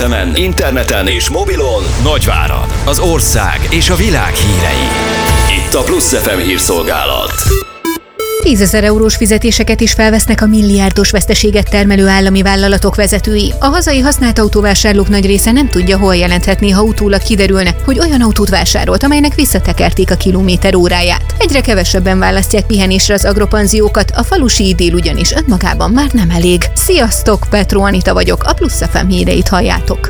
FM-en, interneten és mobilon Nagyvárad, az ország és a világ hírei. Itt a Plusz FM hírszolgálat. 10 000 eurós fizetéseket is felvesznek a milliárdos veszteséget termelő állami vállalatok vezetői. A hazai használt autóvásárlók nagy része nem tudja, hol jelenthetné, ha utólag kiderülne, hogy olyan autót vásárolt, amelynek visszatekerték a kilométer óráját. Egyre kevesebben választják pihenésre az agropanziókat, a falusi idyll ugyanis önmagában már nem elég. Sziasztok, Petro Anita vagyok, a Plusz FM híreit halljátok.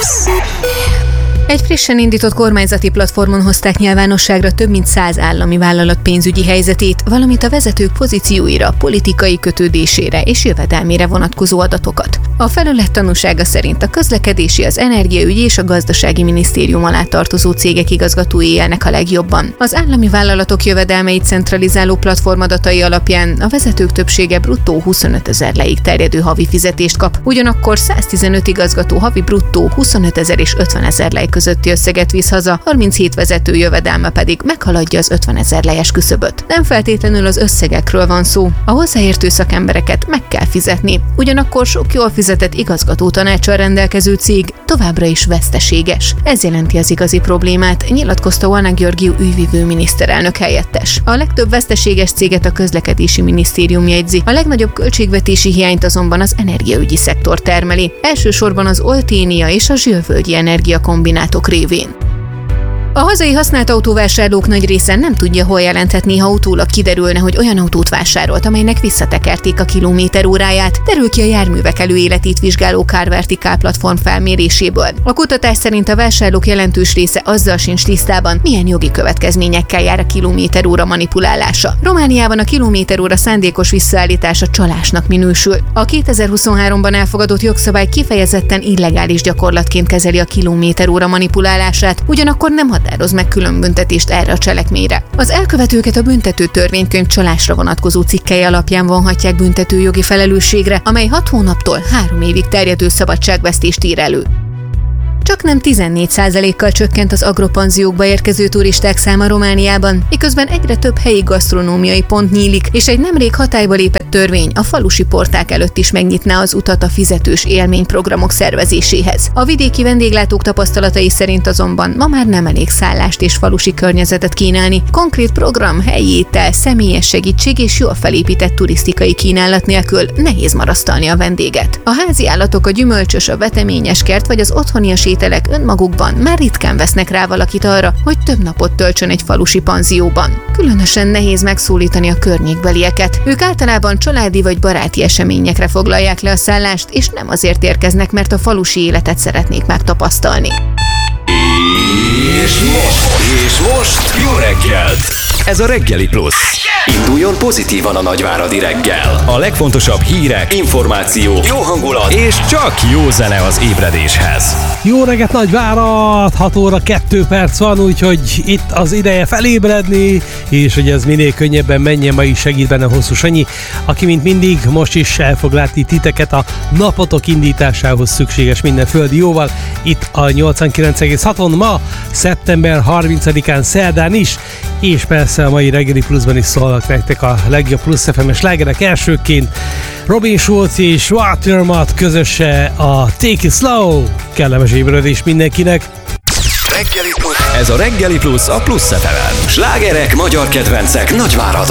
Egy frissen indított kormányzati platformon hozták nyilvánosságra több mint 100 állami vállalat pénzügyi helyzetét, valamint a vezetők pozícióira, politikai kötődésére és jövedelmére vonatkozó adatokat. A felület tanúsága szerint a közlekedési, az energiaügyi és a gazdasági minisztérium alá tartozó cégek igazgatói élnek a legjobban. Az állami vállalatok jövedelmeit centralizáló platform adatai alapján a vezetők többsége bruttó 25 000 leig terjedő havi fizetést kap, ugyanakkor 115 igazgató havi bruttó 25 000 és 50 000 lej közötti összeget visz haza, 37 vezető jövedelme pedig meghaladja az 50 000 lejes küszöböt. Nem feltétlenül az összegekről van szó, a hozzáértő szakembereket meg kell fizetni, ugyanakkor sok jól fizetett igazgató tanáccsal rendelkező cég továbbra is veszteséges. Ez jelenti az igazi problémát, nyilatkozta Oana Gheorghiu ügyvivő miniszterelnök helyettes. A legtöbb veszteséges céget a közlekedési minisztérium jegyzi, a legnagyobb költségvetési hiányt azonban az energiaügyi szektor termeli, elsősorban az Olténia és a zsülvölgyi energiakombinátok révén. A hazai használt autóvásárlók nagy része nem tudja, hol jelenthetné, ha utólag kiderülne, hogy olyan autót vásárolt, amelynek visszatekerték a kilométer óráját, derül ki a járművek előéletét vizsgáló CarVertical platform felméréséből. A kutatás szerint a vásárlók jelentős része azzal sincs tisztában, milyen jogi következményekkel jár a kilométer óra manipulálása. Romániában a kilométer óra szándékos visszaállítása csalásnak minősül. A 2023-ban elfogadott jogszabály kifejezetten illegális gyakorlatként kezeli a kilométer óra manipulálását, ugyanakkor nem határoz meg külön büntetést erre a cselekményre. Az elkövetőket a büntető törvénykönyv csalásra vonatkozó cikkei alapján vonhatják büntetőjogi felelősségre, amely 6 hónaptól 3 évig terjedő szabadságvesztést ír elő. Csaknem 14%-kal csökkent az agropanziókba érkező turisták száma Romániában, miközben egyre több helyi gasztronómiai pont nyílik, és egy nemrég hatályba lépett törvény a falusi porták előtt is megnyitná az utat a fizetős élményprogramok szervezéséhez. A vidéki vendéglátók tapasztalatai szerint azonban ma már nem elég szállást és falusi környezetet kínálni. Konkrét program, helyi étel, személyes segítség és jól felépített turisztikai kínálat nélkül nehéz marasztalni a vendéget. A házi állatok, a gyümölcsös, a veteményes kert vagy az otthonias ételek önmagukban már ritkán vesznek rá valakit arra, hogy több napot töltsön egy falusi panzióban. Különösen nehéz megszólítani a környékbelieket. Ők általában családi vagy baráti eseményekre foglalják le a szállást, és nem azért érkeznek, mert a falusi életet szeretnék megtapasztalni. És most jó reggelt! Ez a Reggeli Plusz. Induljon pozitívan a nagyváradi reggel. A legfontosabb hírek, információk, jó hangulat és csak jó zene az ébredéshez. Jó reggelt, Nagyvárad! 6 óra 2 perc van, úgyhogy itt az ideje felébredni, és hogy ez minél könnyebben menjen, ma is segít benne Hosszú Sanyi, aki mint mindig most is el fog látni titeket a napotok indításához szükséges minden földi jóval. Itt a 89,6-on ma, szeptember 30-án szerdán is, és persze a mai Reggeli Pluszban is szólnak nektek a legjobb Plusz FM-es slágerek. Elsőként Robin Schulz és Watermat közöse a Take It Slow. Kellemes ébredés mindenkinek. Ez a Reggeli Plusz a Plusz FM-en. Slágerek, magyar kedvencek Nagyváradon.